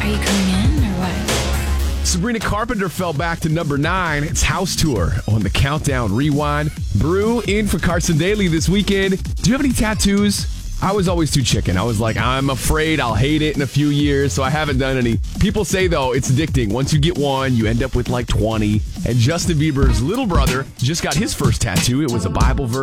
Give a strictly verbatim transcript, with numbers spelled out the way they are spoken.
you coming in or what? Sabrina Carpenter fell back to number nine. It's House Tour on the Countdown Rewind. Brew in for Carson Daly this weekend. Do you have any tattoos? I was always too chicken. I was like, I'm afraid I'll hate it in a few years, so I haven't done any. People say, though, it's addicting. Once you get one, you end up with like twenty. And Justin Bieber's little brother just got his first tattoo. It was a Bible verse.